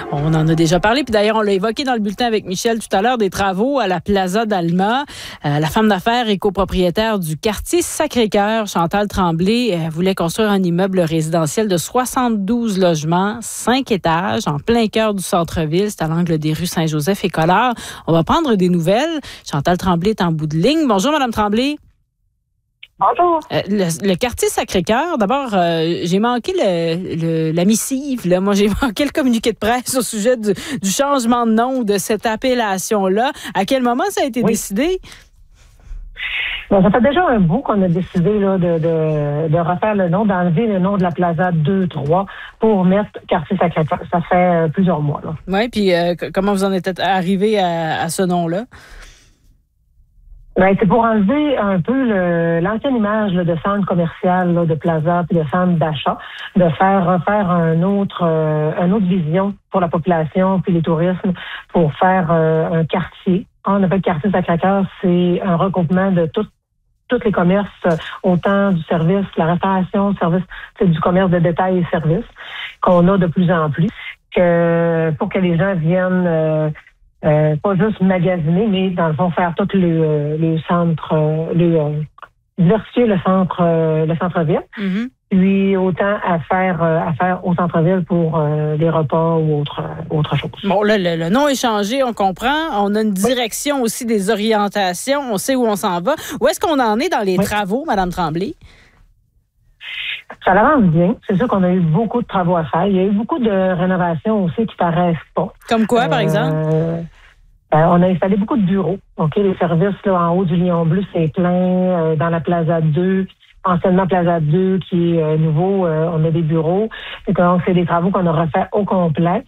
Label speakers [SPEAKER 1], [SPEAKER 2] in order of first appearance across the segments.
[SPEAKER 1] On en a déjà parlé, puis d'ailleurs, on l'a évoqué dans le bulletin avec Michel tout à l'heure, des travaux à la Plaza d'Alma. La femme d'affaires et copropriétaire du quartier Sacré-Cœur, Chantal Tremblay, voulait construire un immeuble résidentiel de 72 logements, 5 étages, en plein cœur du centre-ville. C'est à l'angle des rues Saint-Joseph et Collard. On va prendre des nouvelles. Chantal Tremblay est en bout de ligne. Bonjour, Madame Tremblay.
[SPEAKER 2] Bonjour.
[SPEAKER 1] Le quartier Sacré-Cœur, d'abord, j'ai manqué la missive. Là. Moi, j'ai manqué le communiqué de presse au sujet du changement de nom de cette appellation-là. À quel moment ça a été décidé?
[SPEAKER 2] Bon, ça fait déjà un bout qu'on a décidé là, de refaire le nom, d'enlever le nom de la Plaza 2-3 pour mettre quartier Sacré-Cœur. Ça fait plusieurs mois.
[SPEAKER 1] Oui, puis comment vous en êtes arrivé à ce nom-là?
[SPEAKER 2] Ben, c'est pour enlever un peu l'ancienne image là, de centre commercial, là, de plaza, puis de centre d'achat, de refaire une autre vision pour la population, puis les tourismes, pour faire un quartier. On appelle quartier Sacré-Cœur, c'est un regroupement de tous les commerces, autant du service, la restauration, service, c'est du commerce de détail et services, qu'on a de plus en plus, pour que les gens viennent pas juste magasiner, mais dans le fond faire tout le centre, diversifier le centre-ville. Mm-hmm. Puis autant à faire au centre-ville pour des repas ou autre chose.
[SPEAKER 1] Bon, là, le nom est changé, on comprend. On a une direction aussi, des orientations. On sait où on s'en va. Où est-ce qu'on en est dans les travaux, Mme Tremblay?
[SPEAKER 2] Ça avance bien. C'est sûr qu'on a eu beaucoup de travaux à faire. Il y a eu beaucoup de rénovations aussi qui paraissent pas.
[SPEAKER 1] Comme quoi, par exemple?
[SPEAKER 2] On a installé beaucoup de bureaux. OK, les services là, en haut du Lion Bleu, c'est plein. Dans la Plaza 2, anciennement Plaza 2, qui est nouveau, on a des bureaux. Et donc, c'est des travaux qu'on a refait au complet.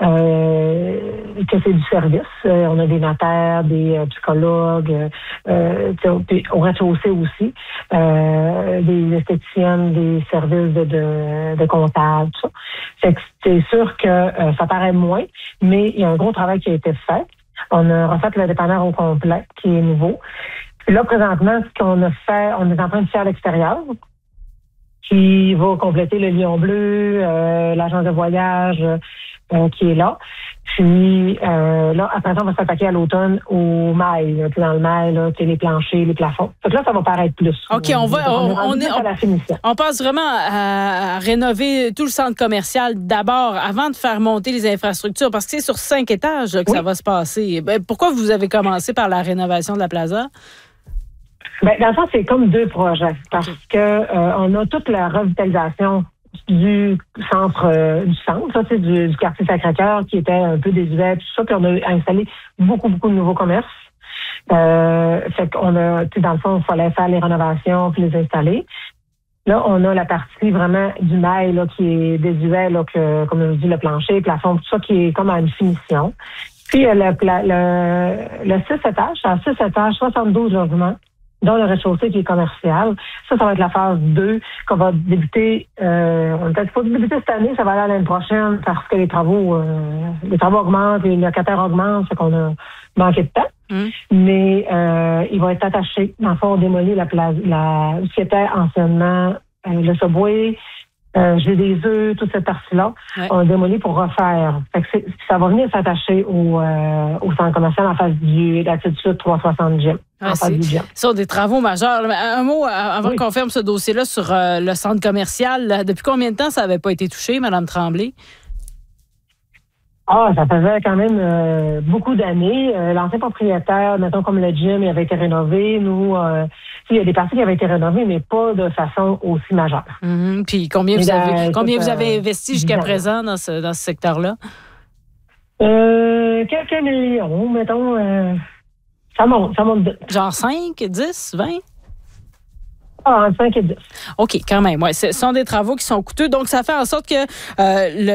[SPEAKER 2] Que c'est du service. On a des notaires, des psychologues, puis au rez-de-chaussée aussi, des esthéticiennes, des services de comptables, tout ça. Fait que c'est sûr que ça paraît moins, mais il y a un gros travail qui a été fait. On a refait le dépanneur au complet, qui est nouveau. Puis là, présentement, ce qu'on a fait, on est en train de faire l'extérieur, qui va compléter le Lion Bleu, l'agence de voyage qui est là. Puis là, après ça, on va s'attaquer à l'automne au mail. Dans le mail, là, les planchers, les plafonds. Donc là, ça va paraître plus.
[SPEAKER 1] OK, on passe vraiment à rénover tout le centre commercial d'abord, avant de faire monter les infrastructures, parce que c'est sur 5 étages que ça va se passer. Ben, pourquoi vous avez commencé par la rénovation de la plaza?
[SPEAKER 2] Ben, dans le fond, c'est comme 2 projets, parce que on a toute la revitalisation du centre, du quartier Sacré-Cœur, qui était un peu désuet, tout ça, puis on a installé beaucoup de nouveaux commerces. Fait qu'on a, dans le fond, il fallait faire les rénovations puis les installer. Là, on a la partie vraiment du mail là, qui est désuet, là, comme on dit, le plancher, le plafond, tout ça qui est comme à une finition. Puis le 6 étages, c'est à 6 étages, 72 logements, dont le rez-de-chaussée qui est commercial. Ça va être la phase 2 qu'on va débuter. On est peut-être pas débuter cette année, ça va aller à l'année prochaine parce que les travaux augmentent, les locataires augmentent, c'est qu'on a manqué de temps. Mais il va être attaché. Dans le fond, on démolit ce qui était anciennement le Subway, j'ai des œufs, toute cette partie-là. Ouais. On a démoli pour refaire. Fait que ça va venir s'attacher au centre commercial en face de l'Altitude 360 Gym.
[SPEAKER 1] Ce sont des travaux majeurs. Un mot avant qu'on ferme ce dossier-là sur le centre commercial. Là, depuis combien de temps ça n'avait pas été touché, Mme Tremblay?
[SPEAKER 2] Ça faisait quand même beaucoup d'années. L'ancien propriétaire, mettons comme le gym, il avait été rénové. Nous, il y a des parties qui avaient été rénovées, mais pas de façon aussi majeure.
[SPEAKER 1] Puis combien vous avez investi jusqu'à présent dans ce secteur-là?
[SPEAKER 2] Quelques millions, mettons. Ça monte.
[SPEAKER 1] Genre 5, 10, 20?
[SPEAKER 2] 5 et 10.
[SPEAKER 1] OK, quand même. Ouais, ce sont des travaux qui sont coûteux. Donc, ça fait en sorte que